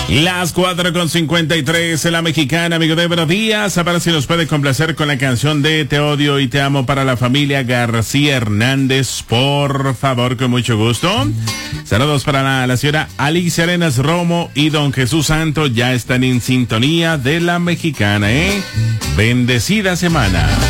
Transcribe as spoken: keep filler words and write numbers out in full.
Las cuatro con cincuenta y tres en la mexicana, amigo de buenos días. A ver si nos puede complacer con la canción de Te odio y te amo para la familia García Hernández, por favor, con mucho gusto. Saludos para la, la señora Alicia Arenas Romo y don Jesús Santos, ya están en sintonía de la mexicana, ¿eh? Bendecida semana.